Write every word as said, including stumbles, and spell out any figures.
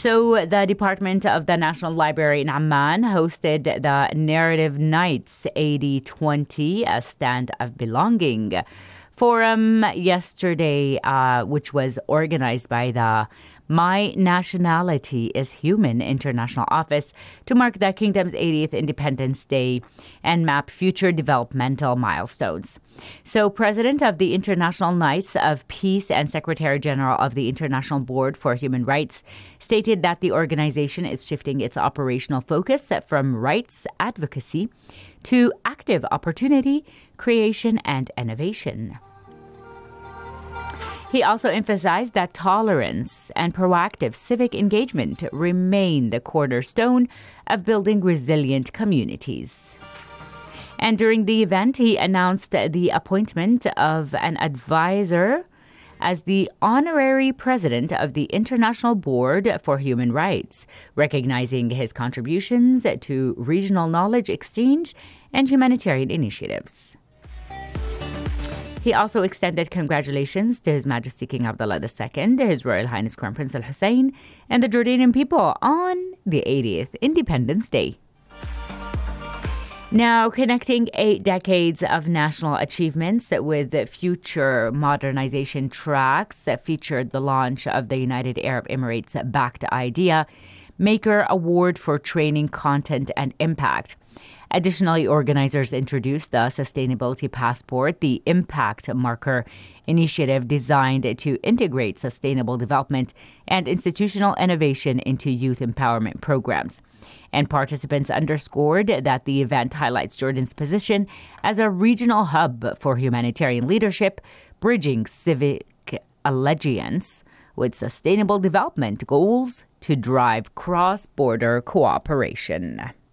So the Department of the National Library in Amman hosted the Narrative Nights eighty twenty, a stand of belonging forum yesterday, uh, which was organized by the My Nationality is Human International Office to mark the kingdom's eightieth Independence Day and map future developmental milestones. So, President of the International Knights of Peace and Secretary General of the International Board for Human Rights stated that the organization is shifting its operational focus from rights advocacy to active opportunity creation and innovation. He also emphasized that tolerance and proactive civic engagement remain the cornerstone of building resilient communities. And during the event, he announced the appointment of an advisor as the honorary president of the International Board for Human Rights, recognizing his contributions to regional knowledge exchange and humanitarian initiatives. He also extended congratulations to His Majesty King Abdullah the Second, His Royal Highness Crown Prince Al Hussein, and the Jordanian people on the eightieth Independence Day. Now, connecting eight decades of national achievements with future modernization tracks featured the launch of the United Arab Emirates-backed IDEA Maker Award for Training, Content, and Impact. Additionally, organizers introduced the Sustainability Passport, the Impact Marker initiative designed to integrate sustainable development and institutional innovation into youth empowerment programs. And participants underscored that the event highlights Jordan's position as a regional hub for humanitarian leadership, bridging civic allegiance with sustainable development goals to drive cross-border cooperation.